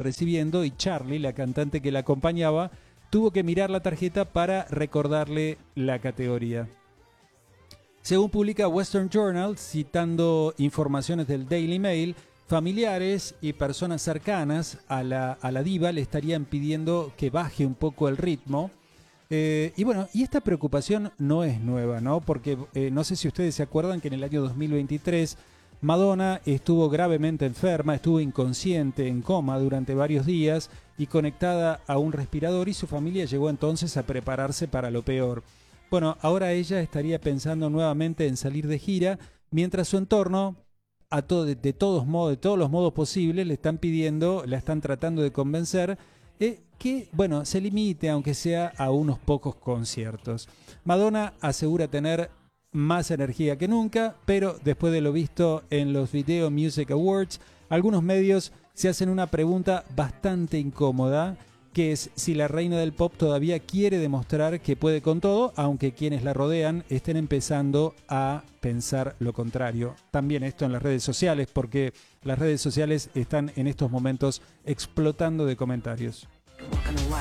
recibiendo y Charlie, la cantante que la acompañaba, tuvo que mirar la tarjeta para recordarle la categoría. Según publica Western Journal, citando informaciones del Daily Mail, familiares y personas cercanas a la diva le estarían pidiendo que baje un poco el ritmo. Y bueno, y esta preocupación no es nueva, ¿no? Porque no sé si ustedes se acuerdan que en el año 2023 Madonna estuvo gravemente enferma, estuvo inconsciente, en coma durante varios días y conectada a un respirador, y su familia llegó entonces a prepararse para lo peor. Bueno, ahora ella estaría pensando nuevamente en salir de gira, mientras su entorno, de todos los modos posibles, le están pidiendo, la están tratando de convencer que, bueno, se limite, aunque sea a unos pocos conciertos. Madonna asegura tener más energía que nunca, pero después de lo visto en los Video Music Awards, algunos medios se hacen una pregunta bastante incómoda, que es si la reina del pop todavía quiere demostrar que puede con todo, aunque quienes la rodean estén empezando a pensar lo contrario. También esto en las redes sociales, porque las redes sociales están en estos momentos explotando de comentarios.